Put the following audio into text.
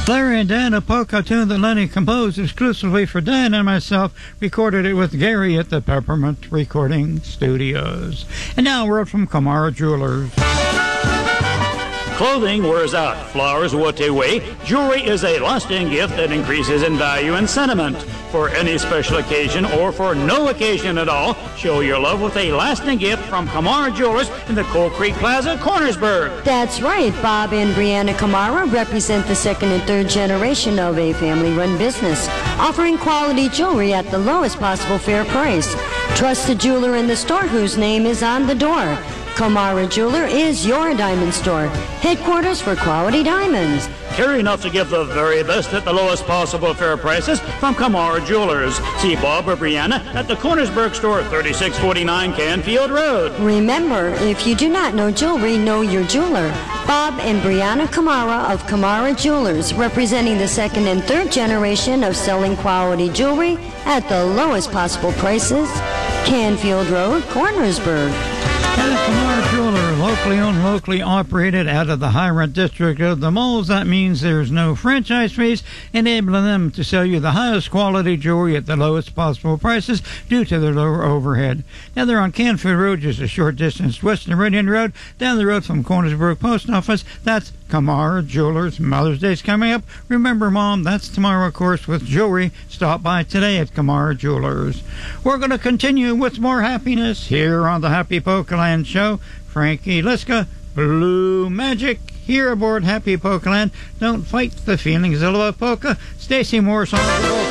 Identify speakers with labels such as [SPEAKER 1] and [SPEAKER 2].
[SPEAKER 1] Larry and Dan, a polka tune that Lenny composed exclusively for Dan and myself, recorded it with Gary at the Peppermint Recording Studios. And now a word from Kamara Jewelers.
[SPEAKER 2] Clothing wears out, flowers what they weigh. Jewelry is a lasting gift that increases in value and sentiment. For any special occasion or for no occasion at all, show your love with a lasting gift from Kamara Jewelers in the Coal Creek Plaza, Cornersburg.
[SPEAKER 3] That's right. Bob and Brianna Kamara represent the second and third generation of a family-run business, offering quality jewelry at the lowest possible fair price. Trust the jeweler in the store whose name is on the door. Kamara Jeweler is your diamond store, headquarters for quality diamonds.
[SPEAKER 2] Care enough to give the very best at the lowest possible fair prices from Kamara Jewelers. See Bob or Brianna at the Cornersburg store, 3649 Canfield Road.
[SPEAKER 3] Remember, if you do not know jewelry, know your jeweler. Bob and Brianna Kamara of Kamara Jewelers, representing the second and third generation of selling quality jewelry at the lowest possible prices. Canfield Road, Cornersburg.
[SPEAKER 1] And Kamara Jeweler, locally owned, locally operated out of the high-rent district of the malls. That means there's no franchise fees, enabling them to sell you the highest quality jewelry at the lowest possible prices due to their lower overhead. Now, they're on Canfield Road, just a short distance west of Meridian Road, down the road from Cornersburg Post Office. That's Kamara Jewelers. Mother's Day's coming up. Remember, Mom, that's tomorrow, of course, with jewelry. Stop by today at Kamara Jewelers. We're going to continue with more happiness here on the Happy Polkaland Show. Frankie Liska, Blue Magic, here aboard Happy Polkaland. Don't fight the feelings of love polka. Stacy Morris on the roll.